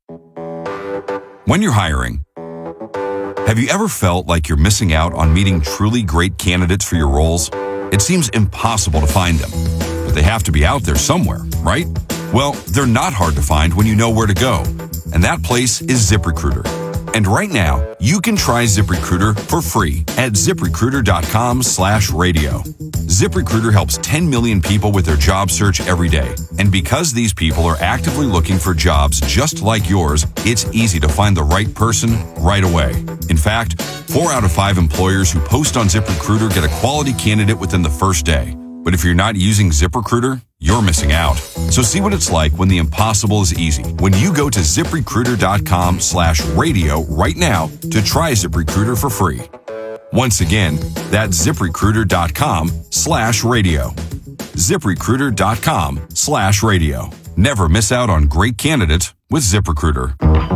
When you're hiring, have you ever felt like you're missing out on meeting truly great candidates for your roles? It seems impossible to find them, but they have to be out there somewhere, right? Well, they're not hard to find when you know where to go, and that place is ZipRecruiter. And right now, you can try ZipRecruiter for free at ZipRecruiter.com slash radio. ZipRecruiter helps ten million people with their job search every day. And because these people are actively looking for jobs just like yours, it's easy to find the right person right away. In fact, four out of five employers who post on ZipRecruiter get a quality candidate within the first day. But if you're not using ZipRecruiter, you're missing out. So see what it's like when the impossible is easy. When you go to ZipRecruiter.com slash radio right now to try ZipRecruiter for free. Once again, that's ZipRecruiter.com slash radio. ZipRecruiter.com slash radio. Never miss out on great candidates with ZipRecruiter.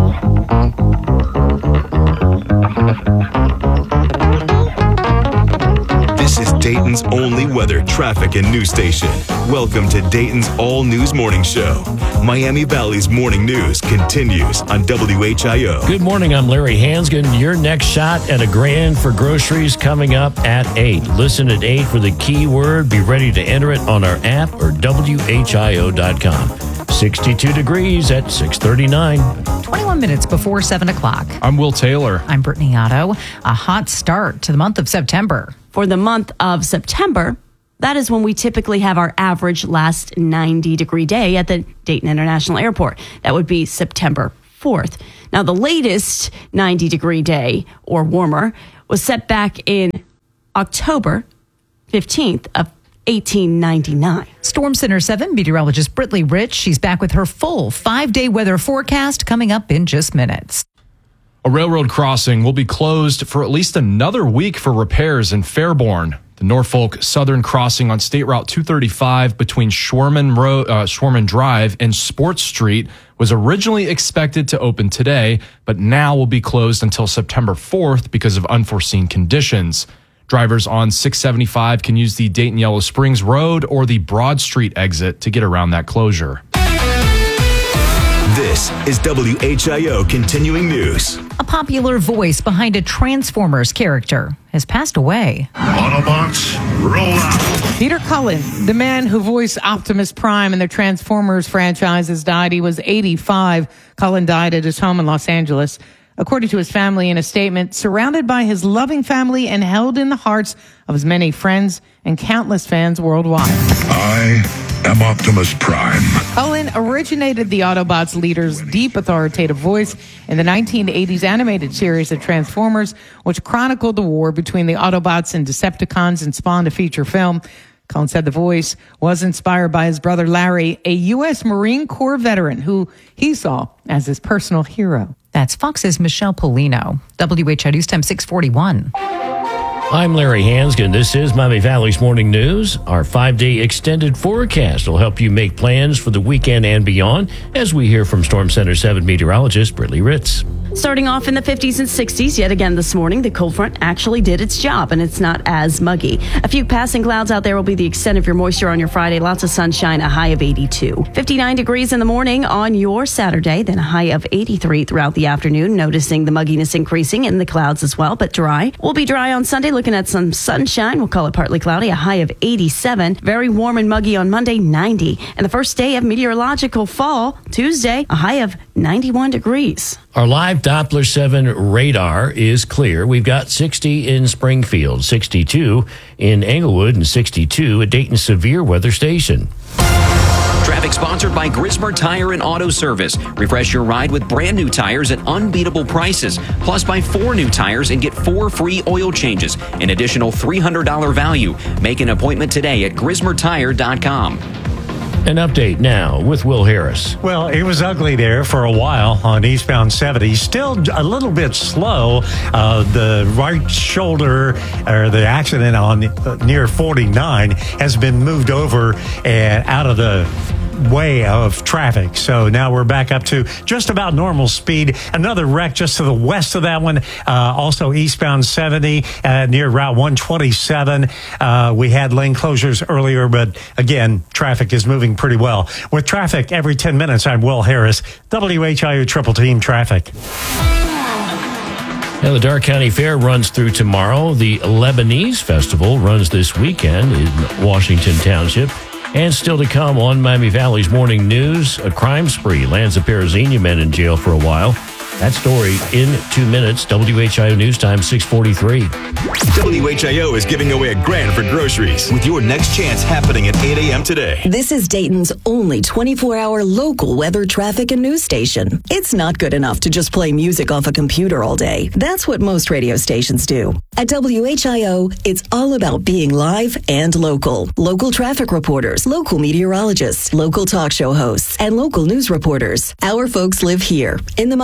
This is Dayton's only weather, traffic, and news station. Welcome to Dayton's All News Morning Show. Miami Valley's morning news continues on W H I O. Good morning, I'm Larry Hansgen. Your next shot at a grand for groceries coming up at eight. Listen at eight for the keyword. Be ready to enter it on our app or W H I O dot com. sixty-two degrees at six thirty-nine. twenty-one minutes before seven o'clock. I'm Will Taylor. I'm Brittany Otto. A hot start to the month of September. For the month of September, that is when we typically have our average last ninety degree day at the Dayton International Airport. That would be September fourth. Now, the latest ninety degree day or warmer was set back in October fifteenth of eighteen ninety-nine. Storm Center seven meteorologist Brittany Rich. She's back with her full five-day weather forecast coming up in just minutes. A railroad crossing will be closed for at least another week for repairs in Fairborn. The Norfolk Southern crossing on State Route two thirty-five between Schwerman, Road, uh, Schwerman Drive and Sports Street was originally expected to open today, but now will be closed until September fourth because of unforeseen conditions. Drivers on six seventy-five can use the Dayton Yellow Springs Road or the Broad Street exit to get around that closure. This is W H I O Continuing News. A popular voice behind a Transformers character has passed away. Autobots, roll out. Peter Cullen, the man who voiced Optimus Prime in the Transformers franchise, has died. He was eighty-five. Cullen died at his home in Los Angeles. According to his family in a statement, surrounded by his loving family and held in the hearts of his many friends and countless fans worldwide. I am Optimus Prime. Cullen originated the Autobots leader's deep authoritative voice in the nineteen eighties animated series of Transformers, which chronicled the war between the Autobots and Decepticons and spawned a feature film. Cullen said the voice was inspired by his brother Larry, a U S Marine Corps veteran who he saw as his personal hero. That's Fox's Michelle Polino. W H I O News Time six forty-one. I'm Larry Hansgen. This is Miami Valley's Morning News. Our five-day extended forecast will help you make plans for the weekend and beyond, as we hear from Storm Center seven meteorologist Brittany Ritz. Starting off in the fifties and sixties, yet again this morning, the cold front actually did its job, and it's not as muggy. A few passing clouds out there will be the extent of your moisture on your Friday. Lots of sunshine, a high of eighty-two. fifty-nine degrees in the morning on your Saturday, then a high of eighty-three throughout the afternoon, noticing the mugginess increasing in the clouds as well, but dry. We'll be dry on Sunday, looking at some sunshine. We'll call it partly cloudy, a high of eighty-seven. Very warm and muggy on Monday, ninety. And the first day of meteorological fall, Tuesday, a high of ninety-one degrees. Our live Doppler seven radar is clear. We've got sixty in Springfield, sixty-two in Englewood, and sixty-two at Dayton Severe Weather Station. Traffic sponsored by Grismer Tire and Auto Service. Refresh your ride with brand new tires at unbeatable prices. Plus, buy four new tires and get four free oil changes. An additional three hundred dollars value. Make an appointment today at grismer tire dot com. An update now with Will Harris. Well, it was ugly there for a while on eastbound seventy. Still a little bit slow. Uh, the right shoulder, or the accident on uh, near forty-nine, has been moved over and out of the way of traffic. So now we're back up to just about normal speed. Another wreck just to the west of that one, uh, also eastbound seventy uh, near Route one twenty-seven. Uh, we had lane closures earlier, but again, traffic is moving pretty well. With traffic every ten minutes, I'm Will Harris, W H I O Triple Team Traffic. Now, the Darke County Fair runs through tomorrow. The Lebanese Festival runs this weekend in Washington Township. And still to come on Miami Valley's Morning News, a crime spree lands a pair of Xenia men in jail for a while. That story in two minutes. W H I O News Time six forty-three. W H I O is giving away a grand for groceries with your next chance happening at eight a.m. today. This is Dayton's only twenty-four hour local weather, traffic, and news station. It's not good enough to just play music off a computer all day. That's what most radio stations do. At W H I O, it's all about being live and local. Local traffic reporters, local meteorologists, local talk show hosts, and local news reporters. Our folks live here in the Miami Valley.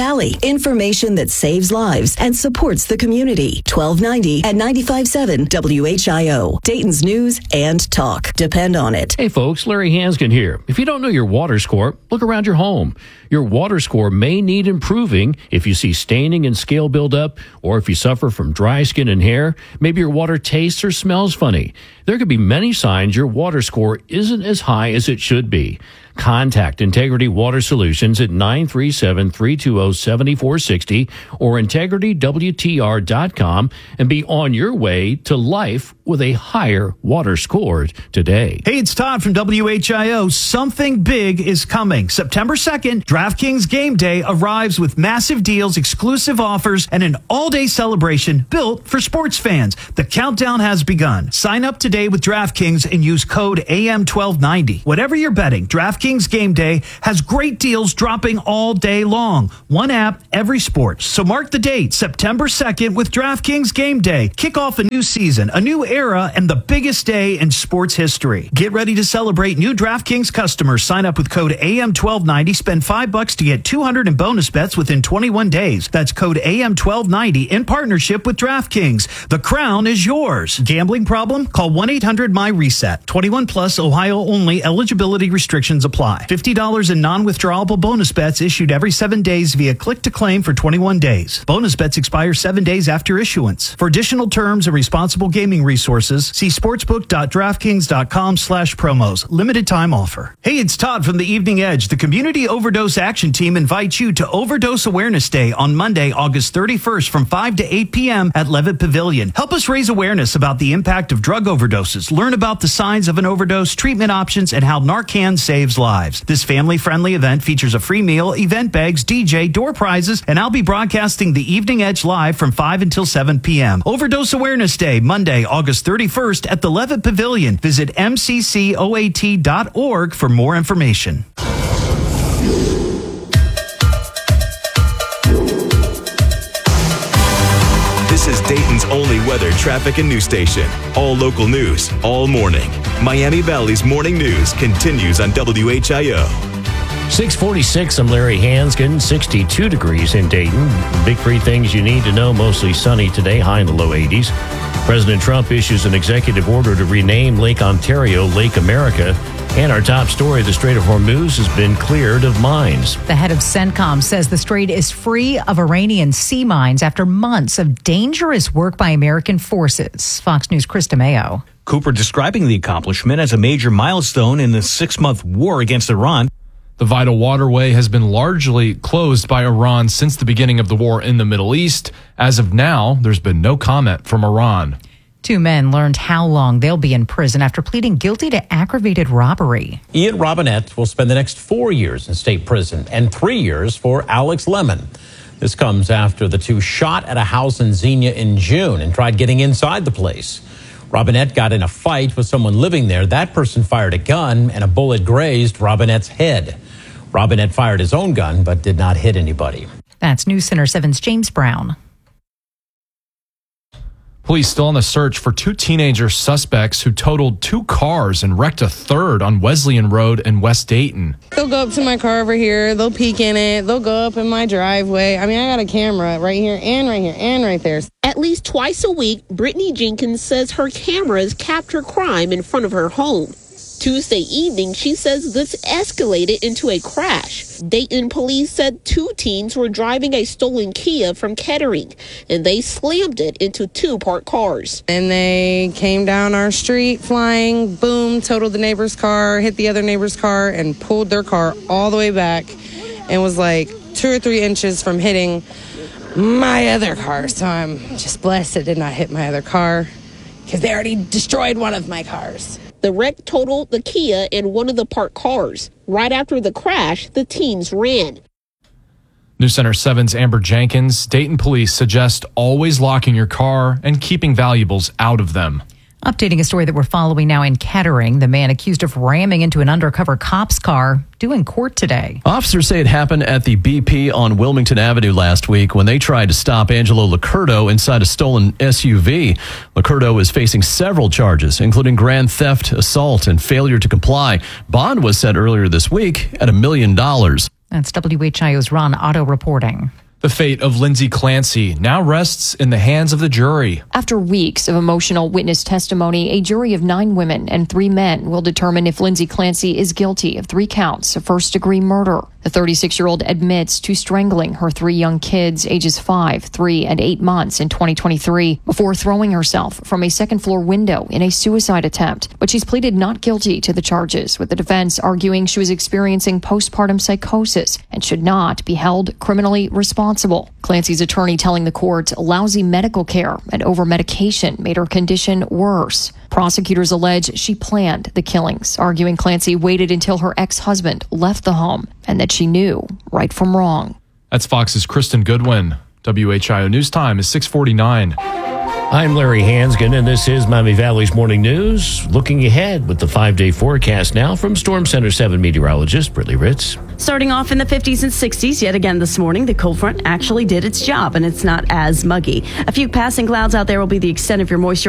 Valley. Information that saves lives and supports the community. twelve ninety and ninety-five point seven W H I O. Dayton's news and talk. Depend on it. Hey folks, Larry Hanskin here. If you don't know your water score, look around your home. Your water score may need improving if you see staining and scale buildup, or if you suffer from dry skin and hair. Maybe your water tastes or smells funny. There could be many signs your water score isn't as high as it should be. Contact Integrity Water Solutions at nine three seven, three two zero, seven four six zero or integrity w t r dot com and be on your way to life with a higher water score today. Hey, it's Todd from W H I O. Something big is coming. September second, DraftKings Game Day arrives with massive deals, exclusive offers, and an all-day celebration built for sports fans. The countdown has begun. Sign up today with DraftKings and use code A M twelve ninety. Whatever you're betting, DraftKings Game Day has great deals dropping all day long. One app, every sport. So mark the date, September second with DraftKings Game Day. Kick off a new season, a new era, and the biggest day in sports history. Get ready to celebrate new DraftKings customers. Sign up with code A M twelve ninety. Spend five bucks to get two hundred in bonus bets within twenty-one days. That's code A M twelve ninety in partnership with DraftKings. The crown is yours. Gambling problem? Call one eight hundred my reset. twenty-one plus, Ohio only. Eligibility restrictions apply. fifty dollars in non-withdrawable bonus bets issued every seven days via click-to-claim for twenty-one days. Bonus bets expire seven days after issuance. For additional terms and responsible gaming resources, see sportsbook.draftkings.com slash promos. Limited time offer. Hey, it's Todd from the Evening Edge. The Community Overdose Action Team invites you to Overdose Awareness Day on Monday, August thirty-first from five to eight p.m. at Levitt Pavilion. Help us raise awareness about the impact of drug overdoses. Learn about the signs of an overdose, treatment options, and how Narcan saves lives. This family-friendly event features a free meal, event bags, D J, door prizes, and I'll be broadcasting the Evening Edge live from five until seven p.m. Overdose Awareness Day, Monday, August thirty-first at the Levitt Pavilion. Visit m c c o a t dot org for more information. This is Dayton's only weather, traffic, and news station. All local news, all morning. Miami Valley's morning news continues on W H I O. six forty-six, I'm Larry Hanskin, sixty-two degrees in Dayton. Big three things you need to know, mostly sunny today, high in the low eighties. President Trump issues an executive order to rename Lake Ontario Lake America. And our top story, the Strait of Hormuz has been cleared of mines. The head of CENTCOM says the strait is free of Iranian sea mines after months of dangerous work by American forces. Fox News' Chris DeMeo. Cooper describing the accomplishment as a major milestone in the six-month war against Iran. The vital waterway has been largely closed by Iran since the beginning of the war in the Middle East. As of now, there's been no comment from Iran. Two men learned how long they'll be in prison after pleading guilty to aggravated robbery. Ian Robinette will spend the next four years in state prison and three years for Alex Lemon. This comes after the two shot at a house in Xenia in June and tried getting inside the place. Robinette got in a fight with someone living there. That person fired a gun and a bullet grazed Robinette's head. Robinette fired his own gun but did not hit anybody. That's News Center seven's James Brown. Police still on the search for two teenager suspects who totaled two cars and wrecked a third on Wesleyan Road in West Dayton. They'll go up to my car over here. They'll peek in it. They'll go up in my driveway. I mean, I got a camera right here and right here and right there. At least twice a week, Brittany Jenkins says her cameras capture crime in front of her home. Tuesday evening, she says this escalated into a crash. Dayton police said two teens were driving a stolen Kia from Kettering, and they slammed it into two parked cars. And they came down our street flying, boom, totaled the neighbor's car, hit the other neighbor's car, and pulled their car all the way back and was like two or three inches from hitting my other car. So I'm just blessed it did not hit my other car because they already destroyed one of my cars. The wreck totaled the Kia and one of the parked cars. Right after the crash, the teens ran. News Center seven's Amber Jenkins. Dayton police suggest always locking your car and keeping valuables out of them. Updating a story that we're following now in Kettering, the man accused of ramming into an undercover cop's car due in court today. Officers say it happened at the B P on Wilmington Avenue last week when they tried to stop Angelo Licurdo inside a stolen S U V. Licurdo is facing several charges, including grand theft, assault, and failure to comply. Bond was set earlier this week at a million dollars. That's W H I O's Ron Otto reporting. The fate of Lindsay Clancy now rests in the hands of the jury. After weeks of emotional witness testimony, a jury of nine women and three men will determine if Lindsay Clancy is guilty of three counts of first-degree murder. The thirty-six-year-old admits to strangling her three young kids, ages five, three, and eight months in twenty twenty-three, before throwing herself from a second-floor window in a suicide attempt. But she's pleaded not guilty to the charges, with the defense arguing she was experiencing postpartum psychosis and should not be held criminally responsible. Clancy's attorney telling the court lousy medical care and over-medication made her condition worse. Prosecutors allege she planned the killings, arguing Clancy waited until her ex-husband left the home and that she knew right from wrong. That's Fox's Kristen Goodwin. W H I O News Time is six forty-nine. I'm Larry Hansgen, and this is Miami Valley's Morning News. Looking ahead with the five-day forecast now from Storm Center seven meteorologist Brittany Ritz. Starting off in the fifties and sixties yet again this morning, the cold front actually did its job, and it's not as muggy. A few passing clouds out there will be the extent of your moisture